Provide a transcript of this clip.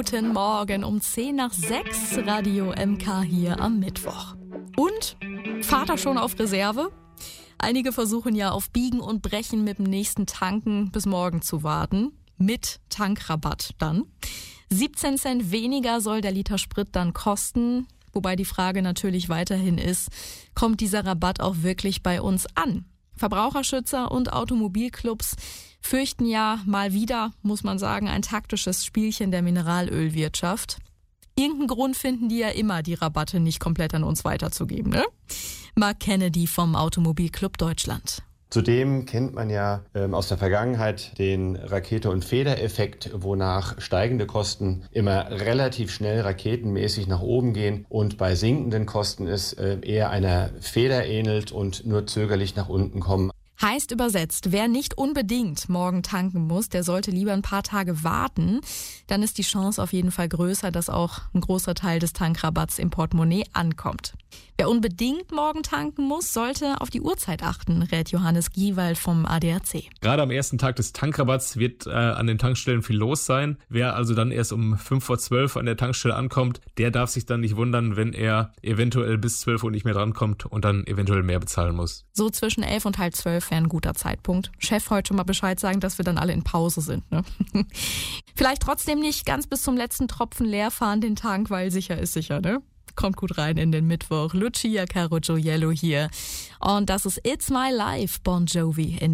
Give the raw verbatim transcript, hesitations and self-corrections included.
Guten Morgen um zehn nach sechs, Radio M K hier am Mittwoch. Und? Vater schon auf Reserve? Einige versuchen ja auf Biegen und Brechen mit dem nächsten Tanken bis morgen zu warten. Mit Tankrabatt dann. siebzehn Cent weniger soll der Liter Sprit dann kosten. Wobei die Frage natürlich weiterhin ist, kommt dieser Rabatt auch wirklich bei uns an? Verbraucherschützer und Automobilclubs fürchten ja mal wieder, muss man sagen, ein taktisches Spielchen der Mineralölwirtschaft. Irgendeinen Grund finden die ja immer, die Rabatte nicht komplett an uns weiterzugeben, ne? Mark Kennedy vom Automobilclub Deutschland. Zudem kennt man ja ähm, aus der Vergangenheit den Rakete- und Federeffekt, wonach steigende Kosten immer relativ schnell raketenmäßig nach oben gehen und bei sinkenden Kosten es äh, eher einer Feder ähnelt und nur zögerlich nach unten kommen. Heißt übersetzt, wer nicht unbedingt morgen tanken muss, der sollte lieber ein paar Tage warten. Dann ist die Chance auf jeden Fall größer, dass auch ein großer Teil des Tankrabatts im Portemonnaie ankommt. Wer unbedingt morgen tanken muss, sollte auf die Uhrzeit achten, rät Johannes Giewald vom A D A C. Gerade am ersten Tag des Tankrabatts wird äh, an den Tankstellen viel los sein. Wer also dann erst um fünf vor zwölf an der Tankstelle ankommt, der darf sich dann nicht wundern, wenn er eventuell bis zwölf Uhr nicht mehr drankommt und dann eventuell mehr bezahlen muss. So zwischen elf und halb zwölf wäre ein guter Zeitpunkt. Chef heute schon mal Bescheid sagen, dass wir dann alle in Pause sind. Ne? Vielleicht trotzdem nicht ganz bis zum letzten Tropfen leer fahren den Tank, weil sicher ist sicher, ne? Kommt gut rein in den Mittwoch. Lucia Caro Gioiello hier. Und das ist It's My Life, Bon Jovi in